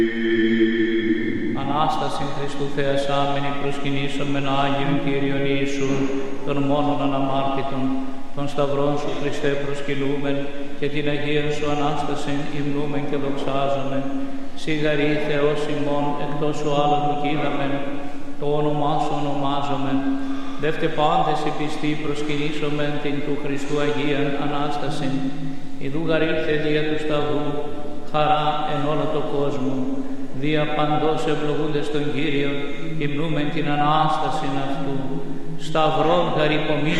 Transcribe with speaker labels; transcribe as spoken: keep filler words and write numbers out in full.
Speaker 1: Ανάσταση Χριστού Θεασάμενη προσκυνήσομεν Άγιον Κύριον Ιησούν, των μόνον αναμάρτητων, των σταυρών σου Χριστέ προσκυνούμεν και την Αγία σου Ανάσταση υμνούμεν και δοξάζομεν. Σιγαρή Θεός ημών, εκτός σου άλλον ουκίδαμεν, το όνομά σου ονομάζομεν. Δεύτε πάντες οι πιστοί προσκυνήσομεν την του Χριστού Αγίαν Ανάσταση. Ιδού γαρ ήλθε δια του Σταυρού, χαρά εν όλο το κόσμο. Δια παντός ευλογούντες τον Κύριον, υμνούμεν την Ανάσταση αυτού. Σταυρόν γαρ υπομείνει